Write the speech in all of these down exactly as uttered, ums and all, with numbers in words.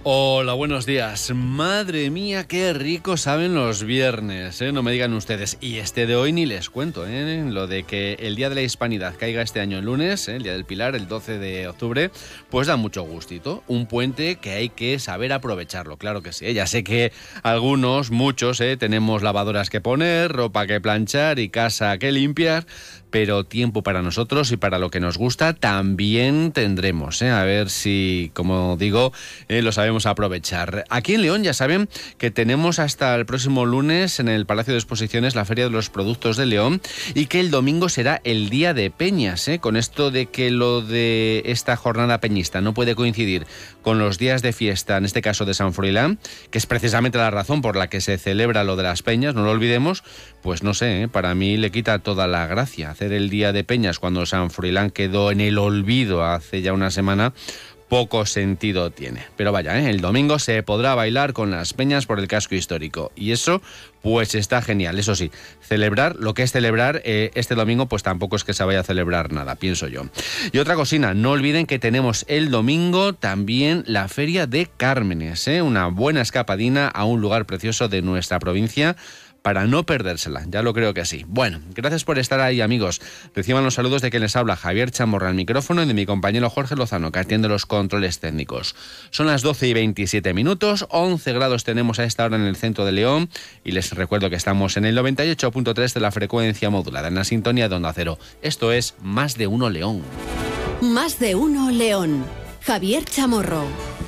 Hola, buenos días. Madre mía, qué rico saben los viernes, ¿eh? No me digan ustedes. Y este de hoy ni les cuento, ¿eh? Lo de que el Día de la Hispanidad caiga este año el lunes, ¿eh? El Día del Pilar, el doce de octubre, pues da mucho gustito. Un puente que hay que saber aprovecharlo, claro que sí, ¿eh? Ya sé que algunos, muchos, ¿eh? Tenemos lavadoras que poner, ropa que planchar y casa que limpiar, pero tiempo para nosotros y para lo que nos gusta también tendremos, ¿eh? A ver si, como digo, eh, lo sabemos aprovechar. Aquí en León ya saben que tenemos hasta el próximo lunes en el Palacio de Exposiciones la Feria de los Productos de León y que el domingo será el Día de Peñas, ¿eh? Con esto de que lo de esta jornada peñista no puede coincidir con los días de fiesta, en este caso de San Froilán, que es precisamente la razón por la que se celebra lo de las peñas, no lo olvidemos, pues no sé, ¿eh? Para mí le quita toda la gracia hacer el Día de Peñas cuando San Froilán quedó en el olvido hace ya una semana. Poco sentido tiene. Pero vaya, ¿eh? El domingo se podrá bailar con las peñas por el casco histórico. Y eso, pues está genial. Eso sí, celebrar lo que es celebrar eh, este domingo, pues tampoco es que se vaya a celebrar nada, pienso yo. Y otra cosina, no olviden que tenemos el domingo también la Feria de Cármenes, ¿eh? Una buena escapadina a un lugar precioso de nuestra provincia, para no perdérsela, ya lo creo que sí. Bueno, gracias por estar ahí, amigos. Reciban los saludos de quien les habla, Javier Chamorro, al micrófono, y de mi compañero Jorge Lozano, que atiende los controles técnicos. Son las doce y veintisiete minutos, once grados tenemos a esta hora en el centro de León, y les recuerdo que estamos en el noventa y ocho punto tres de la frecuencia modulada, en la sintonía de Onda Cero. Esto es Más de Uno León. Más de Uno León. Javier Chamorro.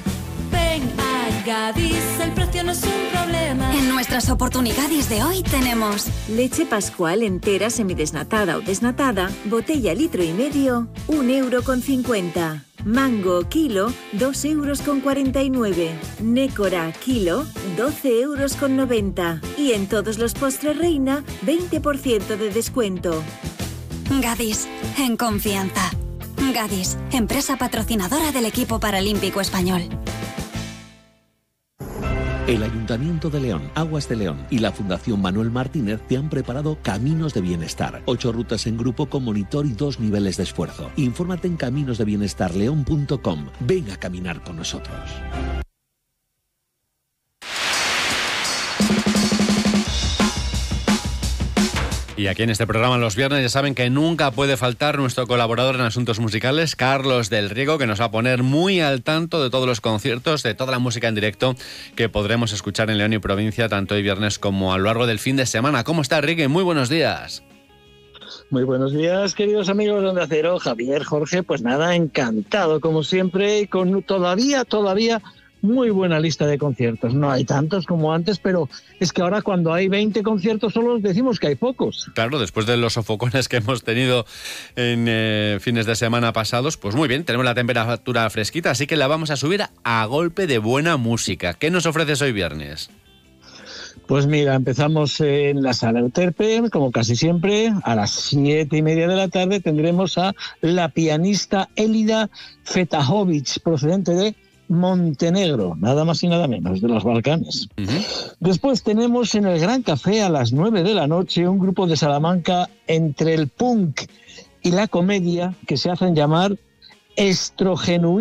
Ven a Gadis, el precio no es un problema. En nuestras oportunidades de hoy tenemos leche Pascual entera semidesnatada o desnatada, botella litro y medio, un euro con cincuenta. Mango kilo, dos euros con cuarenta y nueve. Nécora kilo, doce euros con noventa. Y en todos los postres Reina, veinte por ciento de descuento. Gadis, en confianza. Gadis, empresa patrocinadora del equipo paralímpico español. El Ayuntamiento de León, Aguas de León y la Fundación Manuel Martínez te han preparado Caminos de Bienestar. Ocho rutas en grupo con monitor y dos niveles de esfuerzo. Infórmate en caminos de bienestar león punto com. Ven a caminar con nosotros. Y aquí en este programa los viernes ya saben que nunca puede faltar nuestro colaborador en asuntos musicales, Carlos del Riego, que nos va a poner muy al tanto de todos los conciertos, de toda la música en directo que podremos escuchar en León y provincia, tanto hoy viernes como a lo largo del fin de semana. ¿Cómo está, Rigue? Muy buenos días. Muy buenos días, queridos amigos de Onda Cero, Javier, Jorge. Pues nada, encantado como siempre, y con todavía, todavía... muy buena lista de conciertos. No hay tantos como antes, pero es que ahora cuando hay veinte conciertos solo decimos que hay pocos. Claro, después de los sofocones que hemos tenido en eh, fines de semana pasados, pues muy bien, tenemos la temperatura fresquita, así que la vamos a subir a golpe de buena música. ¿Qué nos ofreces hoy viernes? Pues mira, empezamos en la Sala Euterpe, como casi siempre. A las siete y media de la tarde tendremos a la pianista Elida Fetahovic, procedente de Montenegro, nada más y nada menos, de los Balcanes. Uh-huh. Después tenemos en el Gran Café a las nueve de la noche un grupo de Salamanca entre el punk y la comedia que se hacen llamar Estrogenuí.